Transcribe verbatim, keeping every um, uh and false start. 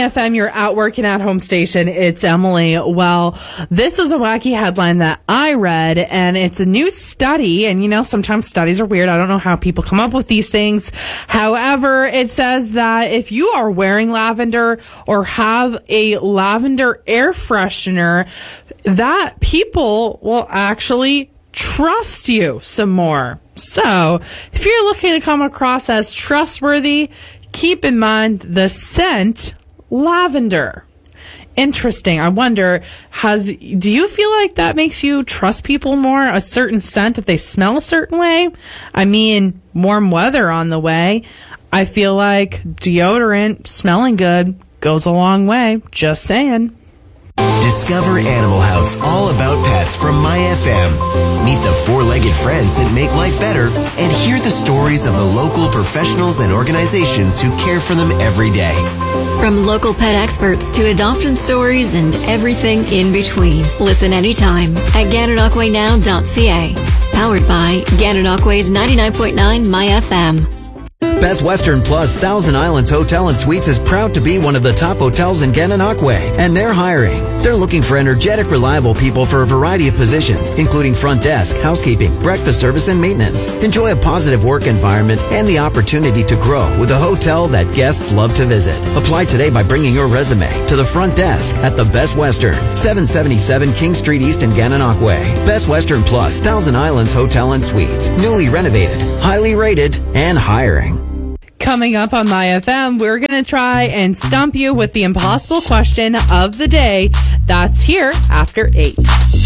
F M, your out working at home station. It's Emily. Well, this is a wacky headline that I read, and it's a new study. And, you know, sometimes studies are weird. I don't know how people come up with these things. However, it says that if you are wearing lavender or have a lavender air freshener, that people will actually trust you some more. So, if you're looking to come across as trustworthy, keep in mind the scent lavender. Interesting. I wonder, has do you feel like that makes you trust people more? A certain scent if they smell a certain way? I mean, warm weather on the way. I feel like deodorant, smelling good, goes a long way. Just saying. Discover Animal House, all about pets from My F M. Meet the four-legged friends that make life better and hear the stories of the local professionals and organizations who care for them every day. From local pet experts to adoption stories and everything in between. Listen anytime at gananoque now dot c a. Powered by Gananoque's ninety-nine point nine My F M. Best Western Plus Thousand Islands Hotel and Suites is proud to be one of the top hotels in Gananoque, and they're hiring. They're looking for energetic, reliable people for a variety of positions, including front desk, housekeeping, breakfast service, and maintenance. Enjoy a positive work environment and the opportunity to grow with a hotel that guests love to visit. Apply today by bringing your resume to the front desk at the Best Western, seven seventy-seven King Street East in Gananoque. Best Western Plus Thousand Islands Hotel and Suites, newly renovated, highly rated, and hiring. Coming up on My F M, we're going to try and stump you with the impossible question of the day. That's here after eight.